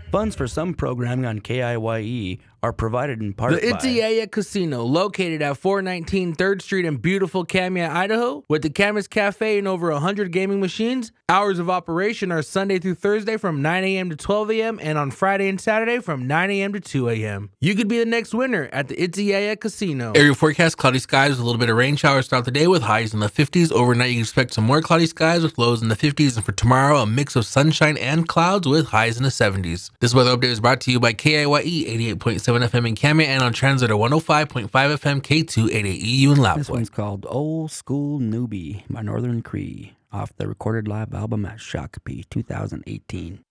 Funds for some programming on KIYE are provided in part The by Itzyaya Casino, located at 419 3rd Street in beautiful Kamia, Idaho, with the Camas Cafe and over 100 gaming machines. Hours of operation are Sunday through Thursday from 9 a.m. to 12 a.m. and on Friday and Saturday from 9 a.m. to 2 a.m. You could be the next winner at the Itzyaya Casino. Area forecast, cloudy skies with a little bit of rain showers throughout the day with highs in the 50s. Overnight, you can expect some more cloudy skies with lows in the 50s. And for tomorrow, a mix of sunshine and clouds with highs in the 70s. This weather update is brought to you by KIYE 88.7 FM in Kamia and on Translator 105.5 FM K288EU in Lapua. This one's called Old School Newbie by Northern Cree off the recorded live album at Shakopee 2018.